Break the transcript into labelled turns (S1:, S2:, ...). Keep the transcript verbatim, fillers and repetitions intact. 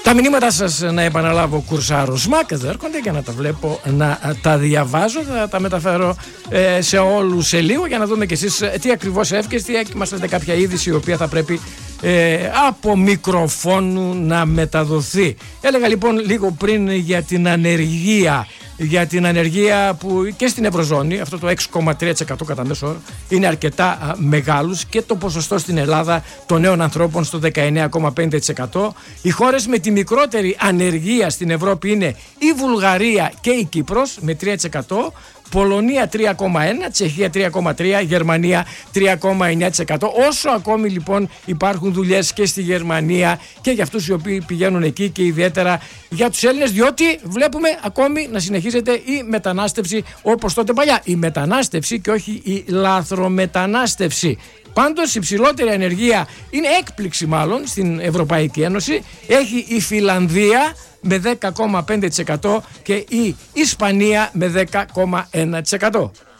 S1: Τα μηνύματα σας, να επαναλάβω, κουρσάρω ΣΜΑΚ, εδώ έρχονται για να τα βλέπω, να τα διαβάζω, θα τα μεταφέρω ε, σε όλους σε λίγο για να δούμε κι εσείς ε, τι ακριβώς εύκαιστε, μας λέτε κάποια είδηση η οποία θα πρέπει ε, από μικροφόνου να μεταδοθεί. Έλεγα λοιπόν λίγο πριν για την ανεργία, για την ανεργία που και στην Ευρωζώνη, αυτό το έξι κόμμα τρία τοις εκατό κατά μέσο όρο, είναι αρκετά α, μεγάλους, και το ποσοστό στην Ελλάδα των νέων ανθρώπων στο δεκαεννέα κόμμα πέντε τοις εκατό. Οι χώρες με τη μικρότερη ανεργία στην Ευρώπη είναι η Βουλγαρία και η Κύπρος με τρία τοις εκατό. Πολωνία τρία κόμμα ένα, Τσεχία τρία κόμμα τρία, Γερμανία τρία κόμμα εννέα τοις εκατό. Όσο ακόμη λοιπόν υπάρχουν δουλειές και στη Γερμανία και για αυτούς οι οποίοι πηγαίνουν εκεί, και ιδιαίτερα για τους Έλληνες, διότι βλέπουμε ακόμη να συνεχίζεται η μετανάστευση όπως τότε παλιά. Η μετανάστευση και όχι η λαθρομετανάστευση. Πάντως η ψηλότερη ανεργία είναι έκπληξη μάλλον στην Ευρωπαϊκή Ένωση. Έχει η Φιλανδία με δέκα κόμμα πέντε τοις εκατό και η Ισπανία με δέκα κόμμα ένα τοις εκατό.